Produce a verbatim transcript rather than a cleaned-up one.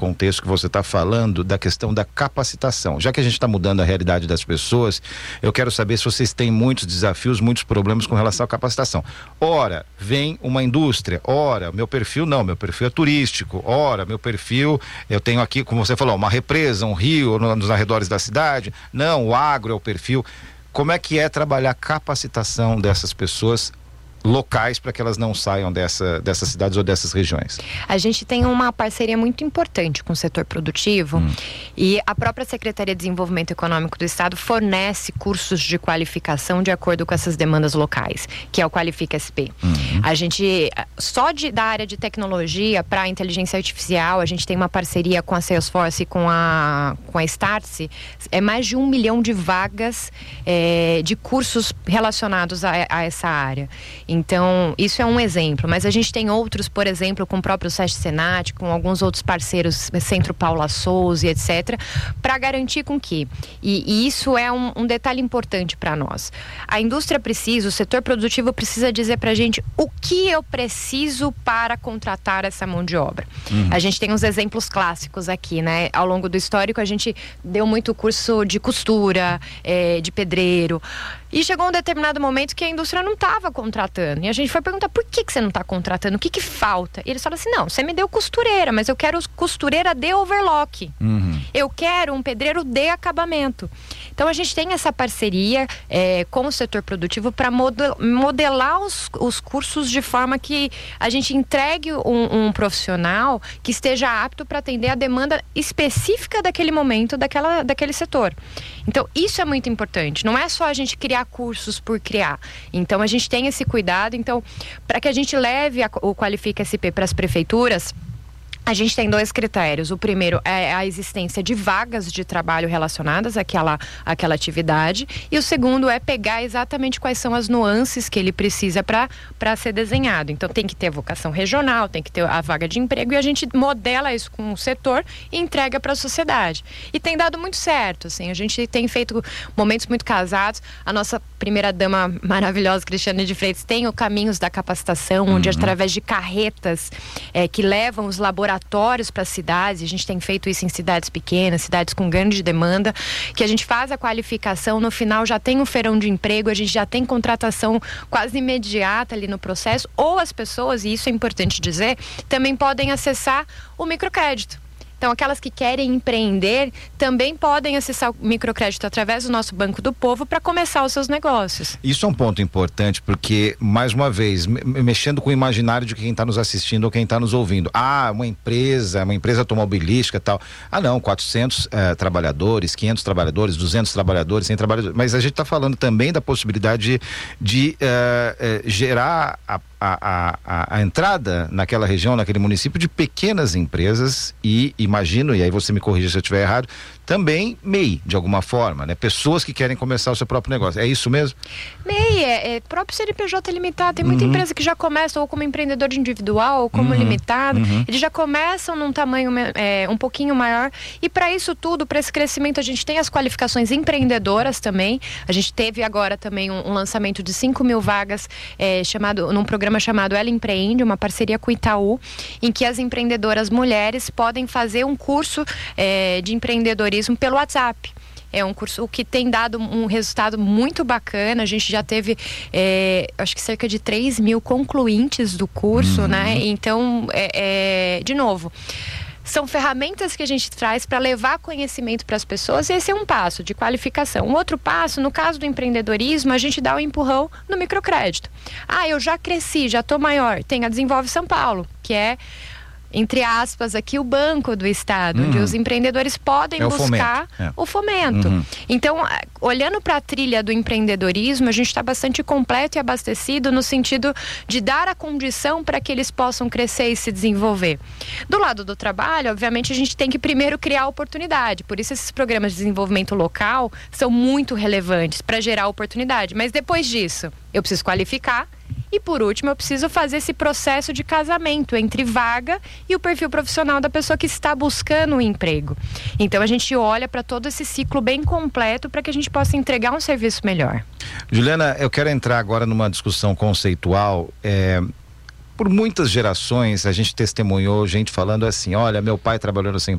contexto que você está falando da questão da capacitação. Já que a gente está mudando a realidade das pessoas, eu quero saber se vocês têm muitos desafios, muitos problemas com relação à capacitação. Ora, vem uma indústria, ora, meu perfil não, meu perfil é turístico, ora, meu perfil, eu tenho aqui, como você falou, uma represa, um rio no, nos arredores da cidade, não, o agro é o perfil. Como é que é trabalhar a capacitação dessas pessoas locais para que elas não saiam dessa, dessas cidades ou dessas regiões? A gente tem uma parceria muito importante com o setor produtivo hum. e a própria Secretaria de Desenvolvimento Econômico do Estado fornece cursos de qualificação de acordo com essas demandas locais, que é o Qualifica S P. Hum. A gente, só de, da área de tecnologia para inteligência artificial, a gente tem uma parceria com a Salesforce e com a, com a Startse, é mais de um milhão de vagas é, de cursos relacionados a, a essa área. Então, isso é um exemplo, mas a gente tem outros, por exemplo, com o próprio SESC Senat, com alguns outros parceiros, Centro Paula Souza e etcétera, para garantir com que, e, e isso é um, um detalhe importante para nós, a indústria precisa, o setor produtivo precisa dizer para a gente o que eu preciso para contratar essa mão de obra. Uhum. A gente tem uns exemplos clássicos aqui, né? Ao longo do histórico, a gente deu muito curso de costura, é, de pedreiro, e chegou um determinado momento que a indústria não estava contratando. E a gente foi perguntar, por que, que você não está contratando? O que que falta? E eles falaram assim, não, você me deu costureira, mas eu quero costureira de overlock. Uhum. Eu quero um pedreiro de acabamento. Então a gente tem essa parceria é, com o setor produtivo para model, modelar os, os cursos de forma que a gente entregue um, um profissional que esteja apto para atender a demanda específica daquele momento, daquela, daquele setor. Então isso é muito importante. Não é só a gente criar cursos por criar. Então a gente tem esse cuidado. Então, para que a gente leve a, o Qualifica S P para as prefeituras, a gente tem dois critérios. O primeiro é a existência de vagas de trabalho relacionadas àquela, àquela atividade. E o segundo é pegar exatamente quais são as nuances que ele precisa para para ser desenhado. Então tem que ter vocação regional, tem que ter a vaga de emprego, e a gente modela isso com o setor e entrega para a sociedade. E tem dado muito certo, assim. A gente tem feito momentos muito casados. A nossa primeira dama maravilhosa, Cristiane de Freitas, tem o Caminhos da Capacitação, onde uhum. através de carretas é, que levam os laboratórios para as cidades, a gente tem feito isso em cidades pequenas, cidades com grande demanda, que a gente faz a qualificação, no final já tem um feirão de emprego, a gente já tem contratação quase imediata ali no processo, ou as pessoas, e isso é importante dizer, também podem acessar o microcrédito. Então, aquelas que querem empreender também podem acessar o microcrédito através do nosso Banco do Povo para começar os seus negócios. Isso é um ponto importante, porque, mais uma vez, me- mexendo com o imaginário de quem está nos assistindo ou quem está nos ouvindo. Ah, uma empresa, uma empresa automobilística e tal. Ah, não, quatrocentos eh, trabalhadores, quinhentos trabalhadores, duzentos trabalhadores, cem trabalhadores. Mas a gente está falando também da possibilidade de, de eh, eh, gerar a A, a, a entrada naquela região, naquele município, de pequenas empresas e, imagino, e aí você me corrija se eu estiver errado, também M E I, de alguma forma, né? Pessoas que querem começar o seu próprio negócio. É isso mesmo? M E I é, é próprio C N P J limitado. Tem muita uhum. empresa que já começa ou como empreendedor individual ou como uhum. limitado. Uhum. Eles já começam num tamanho é, um pouquinho maior. E para isso tudo, para esse crescimento, a gente tem as qualificações empreendedoras também. A gente teve agora também um, um lançamento de cinco mil vagas é, chamado, num programa chamado Ela Empreende, uma parceria com o Itaú, em que as empreendedoras mulheres podem fazer um curso é, de empreendedorismo pelo WhatsApp. É um curso que tem dado um resultado muito bacana. A gente já teve, é, acho que cerca de três mil concluintes do curso, uhum. né? Então, é, é, de novo, são ferramentas que a gente traz para levar conhecimento para as pessoas, e esse é um passo de qualificação. Um outro passo, no caso do empreendedorismo, a gente dá um empurrão no microcrédito. Ah, eu já cresci, já estou maior. Tem a Desenvolve São Paulo, que é, entre aspas, aqui o Banco do Estado, uhum. onde os empreendedores podem é o buscar fomento. É. o fomento. Uhum. Então, olhando para a trilha do empreendedorismo, a gente está bastante completo e abastecido no sentido de dar a condição para que eles possam crescer e se desenvolver. Do lado do trabalho, obviamente, a gente tem que primeiro criar oportunidade. Por isso, esses programas de desenvolvimento local são muito relevantes para gerar oportunidade. Mas depois disso, eu preciso qualificar. E por último, eu preciso fazer esse processo de casamento entre vaga e o perfil profissional da pessoa que está buscando um emprego. Então a gente olha para todo esse ciclo bem completo para que a gente possa entregar um serviço melhor. Juliana, eu quero entrar agora numa discussão conceitual. É... por muitas gerações a gente testemunhou gente falando assim, olha, meu pai trabalhou nessa